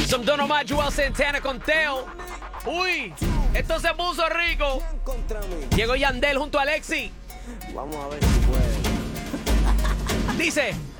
Some Don Omar, Joel Santana con Teo. Uy, esto se puso rico. Llegó Yandel junto a Alexi. Vamos a ver si puede. Dice...